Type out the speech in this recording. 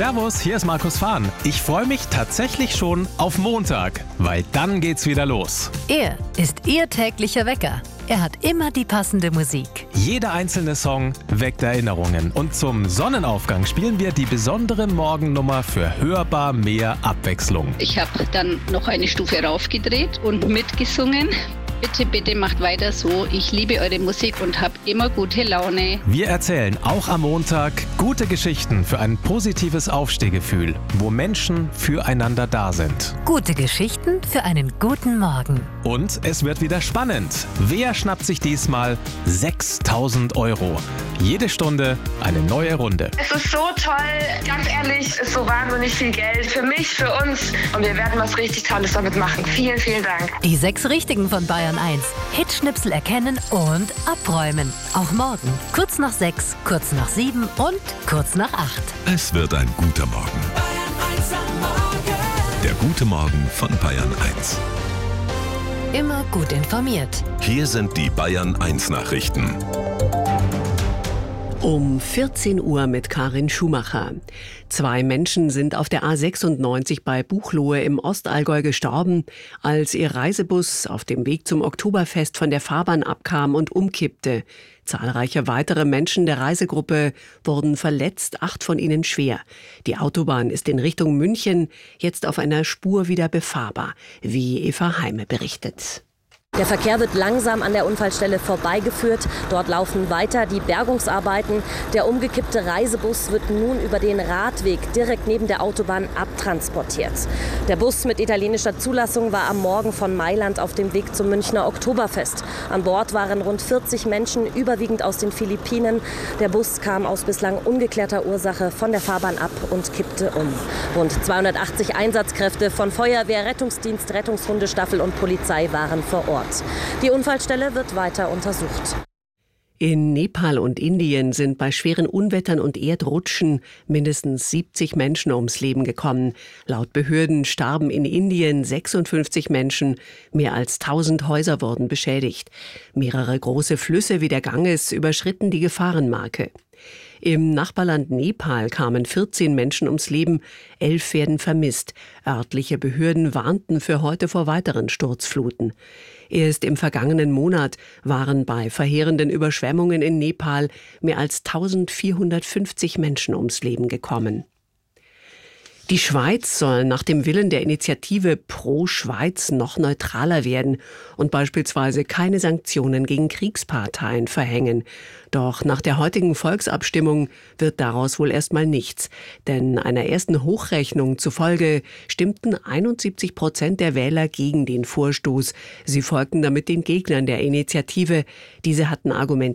Servus, hier ist Markus Fahn. Ich freue mich tatsächlich schon auf Montag, weil dann geht's wieder los. Er ist Ihr täglicher Wecker. Er hat immer die passende Musik. Jeder einzelne Song weckt Erinnerungen. Und zum Sonnenaufgang spielen wir die besondere Morgennummer für hörbar mehr Abwechslung. Ich habe dann noch eine Stufe raufgedreht und mitgesungen. Bitte, bitte macht weiter so. Ich liebe eure Musik und habe immer gute Laune. Wir erzählen auch am Montag gute Geschichten für ein positives Aufstehgefühl, wo Menschen füreinander da sind. Gute Geschichten für einen guten Morgen. Und es wird wieder spannend. Wer schnappt sich diesmal 6.000 €? Jede Stunde eine neue Runde. Es ist so toll, ganz ehrlich, es ist so wahnsinnig viel Geld für mich, für uns. Und wir werden was richtig Tolles damit machen. Vielen, vielen Dank. Die 6 Richtigen von Bayern 1. Hitschnipsel erkennen und abräumen. Auch morgen. Kurz nach 6, kurz nach 7 und kurz nach 8. Es wird ein guter Morgen. Bayern 1 am Morgen. Der gute Morgen von Bayern 1. Immer gut informiert. Hier sind die Bayern 1 Nachrichten. Um 14 Uhr mit Karin Schumacher. 2 Menschen sind auf der A96 bei Buchloe im Ostallgäu gestorben, als ihr Reisebus auf dem Weg zum Oktoberfest von der Fahrbahn abkam und umkippte. Zahlreiche weitere Menschen der Reisegruppe wurden verletzt, 8 von ihnen schwer. Die Autobahn ist in Richtung München jetzt auf einer Spur wieder befahrbar, wie Eva Heime berichtet. Der Verkehr wird langsam an der Unfallstelle vorbeigeführt. Dort laufen weiter die Bergungsarbeiten. Der umgekippte Reisebus wird nun über den Radweg direkt neben der Autobahn abtransportiert. Der Bus mit italienischer Zulassung war am Morgen von Mailand auf dem Weg zum Münchner Oktoberfest. An Bord waren rund 40 Menschen, überwiegend aus den Philippinen. Der Bus kam aus bislang ungeklärter Ursache von der Fahrbahn ab und kippte um. Rund 280 Einsatzkräfte von Feuerwehr, Rettungsdienst, Rettungshundestaffel und Polizei waren vor Ort. Die Unfallstelle wird weiter untersucht. In Nepal und Indien sind bei schweren Unwettern und Erdrutschen mindestens 70 Menschen ums Leben gekommen. Laut Behörden starben in Indien 56 Menschen, mehr als 1000 Häuser wurden beschädigt. Mehrere große Flüsse wie der Ganges überschritten die Gefahrenmarke. Im Nachbarland Nepal kamen 14 Menschen ums Leben, 11 werden vermisst. Örtliche Behörden warnten für heute vor weiteren Sturzfluten. Erst im vergangenen Monat waren bei verheerenden Überschwemmungen in Nepal mehr als 1450 Menschen ums Leben gekommen. Die Schweiz soll nach dem Willen der Initiative Pro Schweiz noch neutraler werden und beispielsweise keine Sanktionen gegen Kriegsparteien verhängen. Doch nach der heutigen Volksabstimmung wird daraus wohl erstmal nichts. Denn einer ersten Hochrechnung zufolge stimmten 71% der Wähler gegen den Vorstoß. Sie folgten damit den Gegnern der Initiative. Diese hatten argumentiert,